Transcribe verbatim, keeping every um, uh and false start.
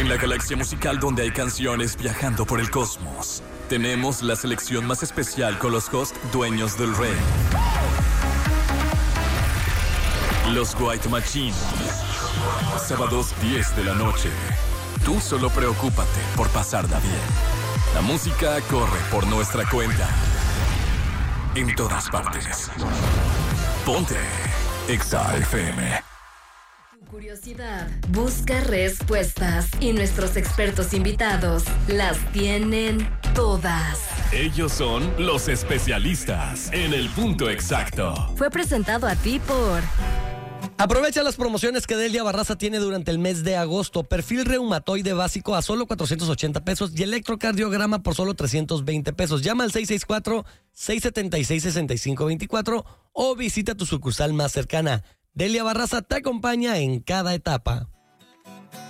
En la galaxia musical donde hay canciones viajando por el cosmos, tenemos la selección más especial con los hosts dueños del rey. Los White Machine. Sábados diez de la noche. Tú solo preocúpate por pasarla bien. La música corre por nuestra cuenta. En todas partes. Ponte Exa F M. Curiosidad busca respuestas y nuestros expertos invitados las tienen todas. Ellos son los especialistas en el punto exacto. Fue presentado a ti por... Aprovecha las promociones que Delia Barraza tiene durante el mes de agosto. Perfil reumatoide básico a solo cuatrocientos ochenta pesos y electrocardiograma por solo trescientos veinte pesos. Llama al seis seis cuatro, seis siete seis, seis cinco dos cuatro o visita tu sucursal más cercana. Delia Barraza te acompaña en cada etapa.